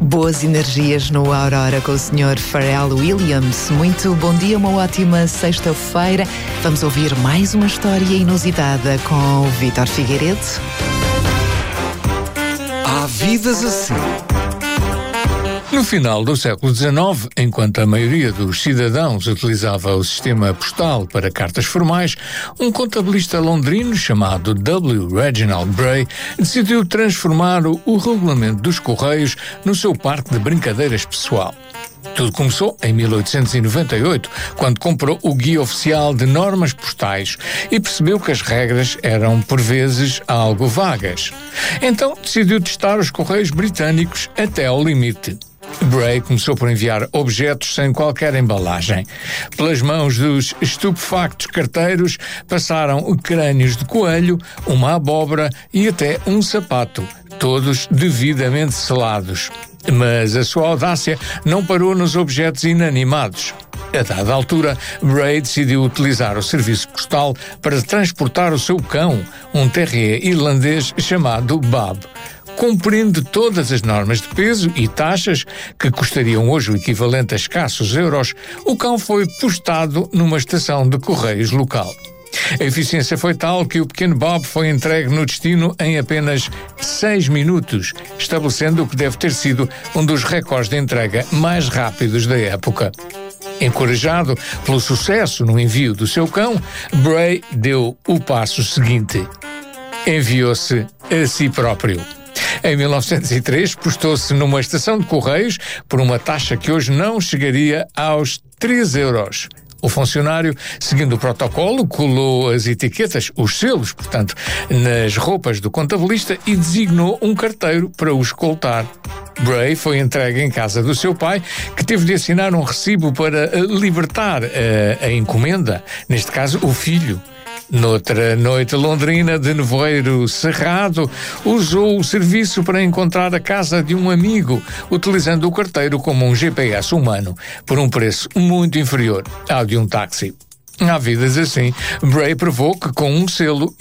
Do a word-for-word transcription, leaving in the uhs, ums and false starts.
Boas energias no Aurora com o senhor Pharrell Williams. Muito bom dia, uma ótima sexta-feira. Vamos ouvir mais uma história inusitada com o Vítor Figueiredo. Há vidas assim. No final do século dezenove, enquanto a maioria dos cidadãos utilizava o sistema postal para cartas formais, um contabilista londrino chamado W. Reginald Bray decidiu transformar o, o regulamento dos Correios no seu parque de brincadeiras pessoal. Tudo começou em mil oitocentos e noventa e oito, quando comprou o Guia Oficial de Normas Postais e percebeu que as regras eram, por vezes, algo vagas. Então decidiu testar os Correios britânicos até ao limite. Bray começou por enviar objetos sem qualquer embalagem. Pelas mãos dos estupefactos carteiros passaram crânios de coelho, uma abóbora e até um sapato, todos devidamente selados. Mas a sua audácia não parou nos objetos inanimados. A dada altura, Bray decidiu utilizar o serviço postal para transportar o seu cão, um terrier irlandês chamado Bob. Cumprindo todas as normas de peso e taxas, que custariam hoje o equivalente a escassos euros, o cão foi postado numa estação de correios local. A eficiência foi tal que o pequeno Bob foi entregue no destino em apenas seis minutos, estabelecendo o que deve ter sido um dos recordes de entrega mais rápidos da época. Encorajado pelo sucesso no envio do seu cão, Bray deu o passo seguinte. Enviou-se a si próprio. Em mil novecentos e três, postou-se numa estação de correios por uma taxa que hoje não chegaria aos três euros. O funcionário, seguindo o protocolo, colou as etiquetas, os selos, portanto, nas roupas do contabilista e designou um carteiro para o escoltar. Bray foi entregue em casa do seu pai, que teve de assinar um recibo para libertar a, a encomenda, neste caso, o filho. Noutra noite londrina de nevoeiro cerrado, usou o serviço para encontrar a casa de um amigo, utilizando o carteiro como um G P S humano, por um preço muito inferior ao de um táxi. Há vidas assim. Bray provou que com um selo